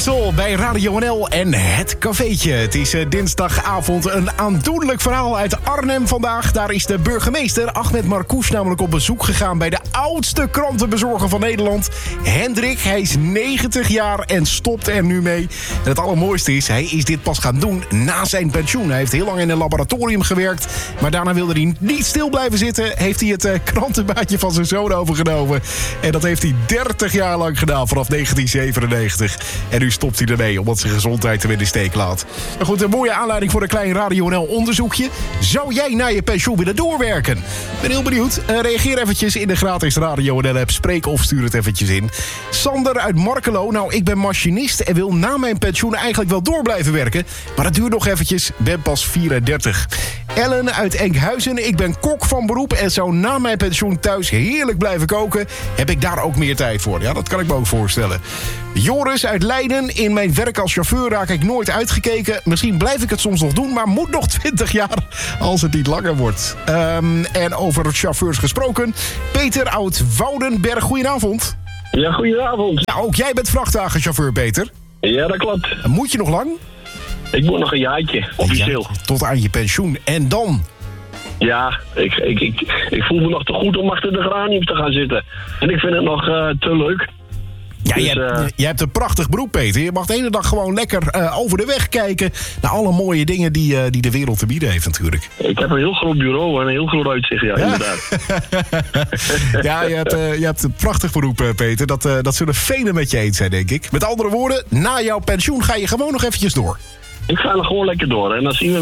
Wissel bij Radio NL en Het Cafeetje. Het is dinsdagavond een aandoenlijk verhaal uit Arnhem vandaag. Daar is de burgemeester Ahmed Marcouch namelijk op bezoek gegaan bij de oudste krantenbezorger van Nederland, Hendrik. Hij is 90 jaar en stopt er nu mee. En het allermooiste is, hij is dit pas gaan doen na zijn pensioen. Hij heeft heel lang in een laboratorium gewerkt, maar daarna wilde hij niet stil blijven zitten. Heeft hij het krantenbaadje van zijn zoon overgenomen. En dat heeft hij 30 jaar lang gedaan, vanaf 1997. En nu stopt hij ermee, omdat zijn gezondheid hem in de steek laat. Maar goed, een mooie aanleiding voor een klein Radio NL onderzoekje. Zou jij na je pensioen willen doorwerken? Ben heel benieuwd. Reageer eventjes in de gratis Radio NL app. Spreek of stuur het eventjes in. Sander uit Markelo. Nou, ik ben machinist en wil na mijn pensioen eigenlijk wel door blijven werken. Maar het duurt nog eventjes. Ben pas 34. Ellen uit Enkhuizen. Ik ben kok van beroep en zou na mijn pensioen thuis heerlijk blijven koken. Heb ik daar ook meer tijd voor? Ja, dat kan ik me ook voorstellen. Joris uit Leiden. In mijn werk als chauffeur raak ik nooit uitgekeken. Misschien blijf ik het soms nog doen, maar moet nog 20 jaar als het niet langer wordt. En over chauffeurs gesproken. Peter uit Woudenberg. Goedenavond. Ja, goedenavond. Ja, ook jij bent vrachtwagenchauffeur, Peter. Ja, dat klopt. Moet je nog lang? Ik moet nog een jaartje, officieel. Ja, tot aan je pensioen. En dan? Ja, ik voel me nog te goed om achter de geraniums te gaan zitten. En ik vind het nog te leuk. Ja, dus, je hebt een prachtig beroep, Peter. Je mag de hele dag gewoon lekker over de weg kijken naar alle mooie dingen die de wereld te bieden heeft natuurlijk. Ik heb een heel groot bureau en een heel groot uitzicht, ja, inderdaad. Ja, je hebt een prachtig beroep, Peter. Dat zullen velen met je eens zijn, denk ik. Met andere woorden, na jouw pensioen ga je gewoon nog eventjes door. Ik ga er gewoon lekker door en dan zien we